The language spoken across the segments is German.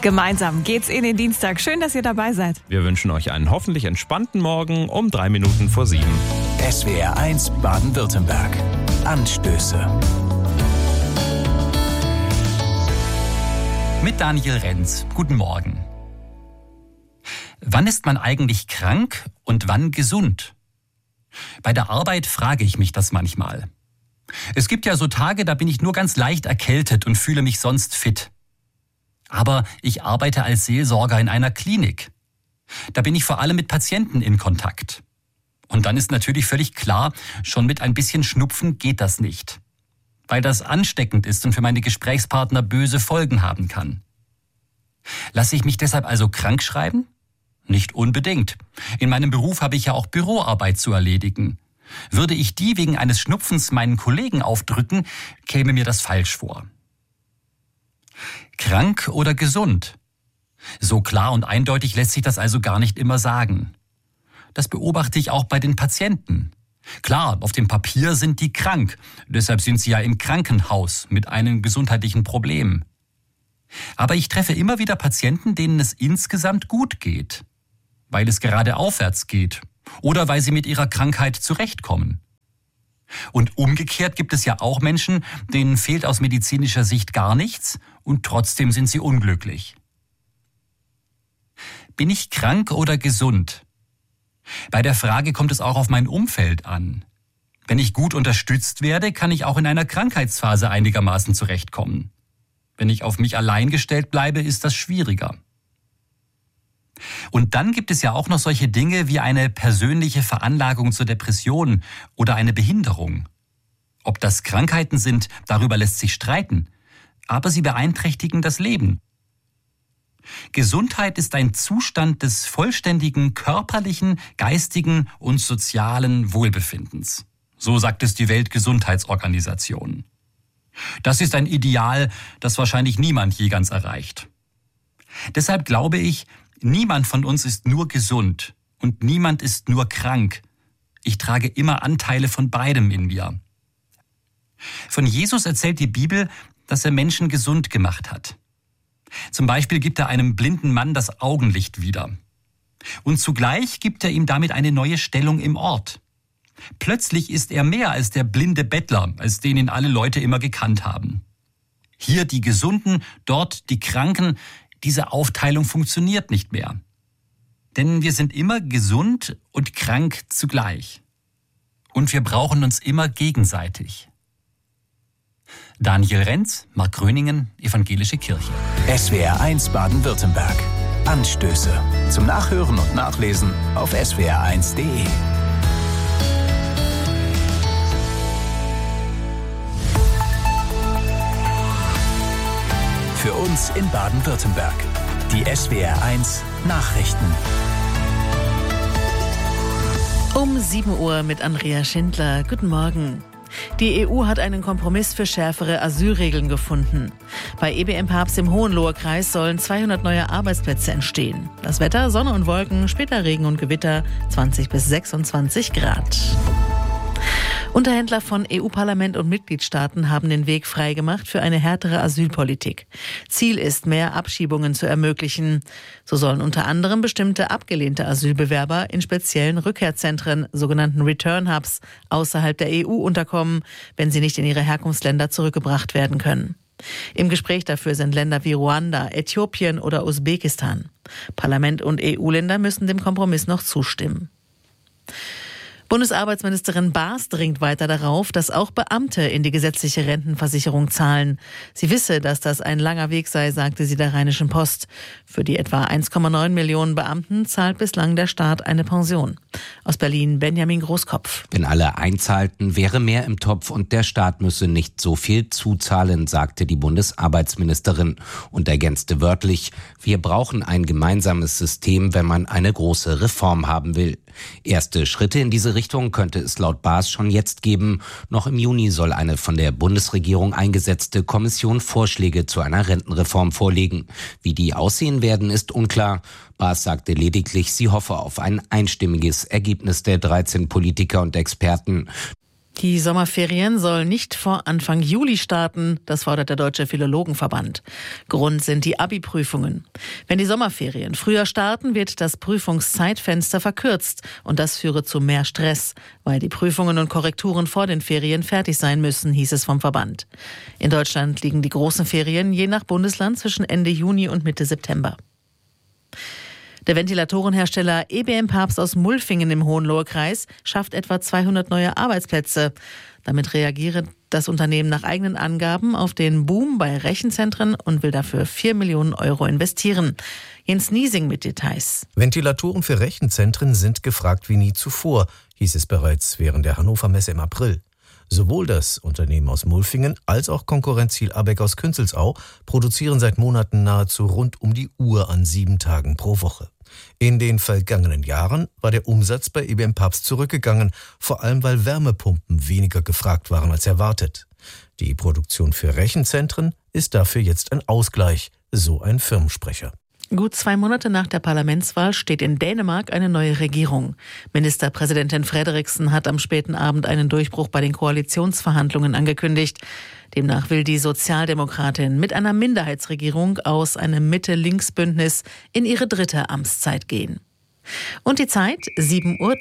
Gemeinsam geht's in den Dienstag. Schön, dass ihr dabei seid. Wir wünschen euch einen hoffentlich entspannten Morgen um 3 Minuten vor 7. SWR 1 Baden-Württemberg. Anstöße. Mit Daniel Renz. Guten Morgen. Wann ist man eigentlich krank und wann gesund? Bei der Arbeit frage ich mich das manchmal. Es gibt ja so Tage, da bin ich nur ganz leicht erkältet und fühle mich sonst fit. Aber ich arbeite als Seelsorger in einer Klinik. Da bin ich vor allem mit Patienten in Kontakt. Und dann ist natürlich völlig klar, schon mit ein bisschen Schnupfen geht das nicht. Weil das ansteckend ist und für meine Gesprächspartner böse Folgen haben kann. Lasse ich mich deshalb also krank schreiben? Nicht unbedingt. In meinem Beruf habe ich ja auch Büroarbeit zu erledigen. Würde ich die wegen eines Schnupfens meinen Kollegen aufdrücken, käme mir das falsch vor. Krank oder gesund? So klar und eindeutig lässt sich das also gar nicht immer sagen. Das beobachte ich auch bei den Patienten. Klar, auf dem Papier sind die krank, deshalb sind sie ja im Krankenhaus mit einem gesundheitlichen Problem. Aber ich treffe immer wieder Patienten, denen es insgesamt gut geht, weil es gerade aufwärts geht oder weil sie mit ihrer Krankheit zurechtkommen. Und umgekehrt gibt es ja auch Menschen, denen fehlt aus medizinischer Sicht gar nichts und trotzdem sind sie unglücklich. Bin ich krank oder gesund? Bei der Frage kommt es auch auf mein Umfeld an. Wenn ich gut unterstützt werde, kann ich auch in einer Krankheitsphase einigermaßen zurechtkommen. Wenn ich auf mich allein gestellt bleibe, ist das schwieriger. Und dann gibt es ja auch noch solche Dinge wie eine persönliche Veranlagung zur Depression oder eine Behinderung. Ob das Krankheiten sind, darüber lässt sich streiten, aber sie beeinträchtigen das Leben. Gesundheit ist ein Zustand des vollständigen körperlichen, geistigen und sozialen Wohlbefindens. So sagt es die Weltgesundheitsorganisation. Das ist ein Ideal, das wahrscheinlich niemand je ganz erreicht. Deshalb glaube ich, niemand von uns ist nur gesund und niemand ist nur krank. Ich trage immer Anteile von beidem in mir. Von Jesus erzählt die Bibel, dass er Menschen gesund gemacht hat. Zum Beispiel gibt er einem blinden Mann das Augenlicht wieder. Und zugleich gibt er ihm damit eine neue Stellung im Ort. Plötzlich ist er mehr als der blinde Bettler, als den ihn alle Leute immer gekannt haben. Hier die Gesunden, dort die Kranken. Diese Aufteilung funktioniert nicht mehr. Denn wir sind immer gesund und krank zugleich. Und wir brauchen uns immer gegenseitig. Daniel Renz, Mark Gröningen, Evangelische Kirche. SWR 1 Baden-Württemberg. Anstöße. Zum Nachhören und Nachlesen auf swr1.de. Für uns in Baden-Württemberg. Die SWR 1 Nachrichten. Um 7 Uhr mit Andrea Schindler. Guten Morgen. Die EU hat einen Kompromiss für schärfere Asylregeln gefunden. Bei EBM Papst im Hohenlohe-Kreis sollen 200 neue Arbeitsplätze entstehen. Das Wetter, Sonne und Wolken, später Regen und Gewitter, 20 bis 26 Grad. Unterhändler von EU-Parlament und Mitgliedstaaten haben den Weg freigemacht für eine härtere Asylpolitik. Ziel ist, mehr Abschiebungen zu ermöglichen. So sollen unter anderem bestimmte abgelehnte Asylbewerber in speziellen Rückkehrzentren, sogenannten Return Hubs, außerhalb der EU unterkommen, wenn sie nicht in ihre Herkunftsländer zurückgebracht werden können. Im Gespräch dafür sind Länder wie Ruanda, Äthiopien oder Usbekistan. Parlament und EU-Länder müssen dem Kompromiss noch zustimmen. Bundesarbeitsministerin Baas dringt weiter darauf, dass auch Beamte in die gesetzliche Rentenversicherung zahlen. Sie wisse, dass das ein langer Weg sei, sagte sie der Rheinischen Post. Für die etwa 1,9 Millionen Beamten zahlt bislang der Staat eine Pension. Aus Berlin Benjamin Großkopf. Wenn alle einzahlten, wäre mehr im Topf und der Staat müsse nicht so viel zuzahlen, sagte die Bundesarbeitsministerin und ergänzte wörtlich: Wir brauchen ein gemeinsames System, wenn man eine große Reform haben will. Erste Schritte in diese Richtung könnte es laut Baas schon jetzt geben. Noch im Juni soll eine von der Bundesregierung eingesetzte Kommission Vorschläge zu einer Rentenreform vorlegen. Wie die aussehen werden, ist unklar. Baas sagte lediglich, sie hoffe auf ein einstimmiges Ergebnis der 13 Politiker und Experten. Die Sommerferien sollen nicht vor Anfang Juli starten, das fordert der Deutsche Philologenverband. Grund sind die Abi-Prüfungen. Wenn die Sommerferien früher starten, wird das Prüfungszeitfenster verkürzt und das führe zu mehr Stress, weil die Prüfungen und Korrekturen vor den Ferien fertig sein müssen, hieß es vom Verband. In Deutschland liegen die großen Ferien je nach Bundesland zwischen Ende Juni und Mitte September. Der Ventilatorenhersteller EBM Papst aus Mulfingen im Hohenlohe-Kreis schafft etwa 200 neue Arbeitsplätze. Damit reagiert das Unternehmen nach eigenen Angaben auf den Boom bei Rechenzentren und will dafür 4 Millionen Euro investieren. Jens Niesing mit Details. Ventilatoren für Rechenzentren sind gefragt wie nie zuvor, hieß es bereits während der Hannover Messe im April. Sowohl das Unternehmen aus Mulfingen als auch Konkurrent Ziel Abeck aus Künzelsau produzieren seit Monaten nahezu rund um die Uhr an 7 Tagen pro Woche. In den vergangenen Jahren war der Umsatz bei EBM Papst zurückgegangen, vor allem weil Wärmepumpen weniger gefragt waren als erwartet. Die Produktion für Rechenzentren ist dafür jetzt ein Ausgleich, so ein Firmensprecher. Gut 2 Monate nach der Parlamentswahl steht in Dänemark eine neue Regierung. Ministerpräsidentin Frederiksen hat am späten Abend einen Durchbruch bei den Koalitionsverhandlungen angekündigt. Demnach will die Sozialdemokratin mit einer Minderheitsregierung aus einem Mitte-Links-Bündnis in ihre 3. Amtszeit gehen. Und die Zeit 7:03 Uhr.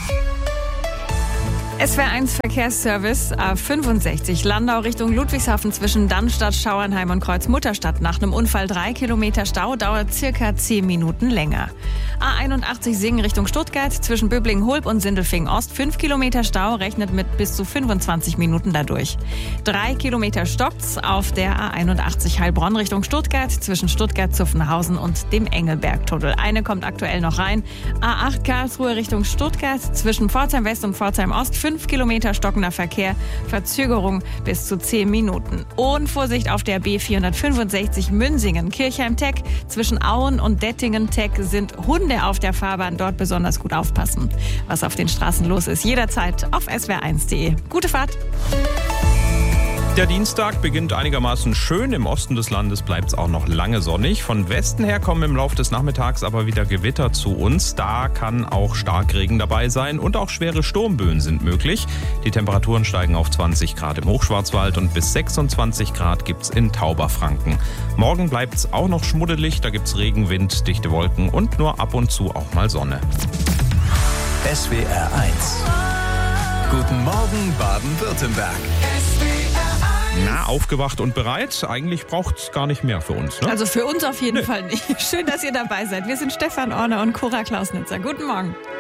SWR1 Verkehrsservice A65 Landau Richtung Ludwigshafen zwischen Dannstatt, Schauernheim und Kreuzmutterstadt. Nach einem Unfall 3 Kilometer Stau, dauert circa 10 Minuten länger. A81 Singen Richtung Stuttgart zwischen Böblingen-Hulb und Sindelfingen-Ost 5 Kilometer Stau, rechnet mit bis zu 25 Minuten dadurch. 3 Kilometer stockt's auf der A81 Heilbronn Richtung Stuttgart zwischen Stuttgart-Zuffenhausen und dem Engelbergtunnel. Eine kommt aktuell noch rein. A8 Karlsruhe Richtung Stuttgart zwischen Pforzheim West und Pforzheim Ost 5 Kilometer stockender Verkehr, Verzögerung bis zu 10 Minuten. Und Vorsicht auf der B465 Münsingen-Kirchheim-Teck. Zwischen Auen und Dettingen-Teck sind Hunde auf der Fahrbahn. Dort besonders gut aufpassen. Was auf den Straßen los ist, jederzeit auf swr1.de. Gute Fahrt! Der Dienstag beginnt einigermaßen schön. Im Osten des Landes bleibt es auch noch lange sonnig. Von Westen her kommen im Laufe des Nachmittags aber wieder Gewitter zu uns. Da kann auch Starkregen dabei sein und auch schwere Sturmböen sind möglich. Die Temperaturen steigen auf 20 Grad im Hochschwarzwald und bis 26 Grad gibt es in Tauberfranken. Morgen bleibt es auch noch schmuddelig. Da gibt es Regen, Wind, dichte Wolken und nur ab und zu auch mal Sonne. SWR 1. Guten Morgen Baden-Württemberg. Na, aufgewacht und bereit? Eigentlich braucht es gar nicht mehr für uns, ne? Also für uns auf jeden Fall nicht. Schön, dass ihr dabei seid. Wir sind Stefan Orne und Cora Klausnitzer. Guten Morgen.